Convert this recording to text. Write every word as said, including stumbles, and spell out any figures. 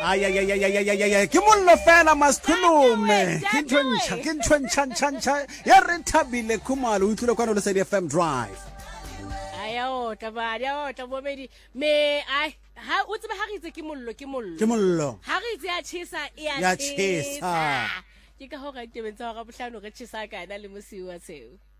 Ay ay ay ay ay ay ay ay ke mollo fela maskhulume ke ntshwa ke ntshwa ntshwa ya re thabile khumalo o tlile kwana le Lesedi F M Drive. Ayo tabadi ayo tabomedi me ai ha o tsebe ha re itse ke mollo ke mollo Ke mollo ha re itse ya tshisa ya ya tshisa ke ka ho ga tebentsa ga bohlano re tshisa kana le mosiwa tseo